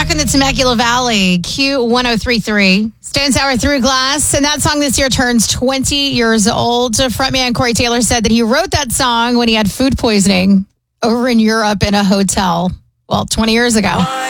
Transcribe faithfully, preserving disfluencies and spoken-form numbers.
back in the Temecula Valley, Q one oh three point three. Stone Sour Through Glass. And that song this year turns twenty years old. Frontman Corey Taylor said that he wrote that song when he had food poisoning over in Europe in a hotel. Well, twenty years ago.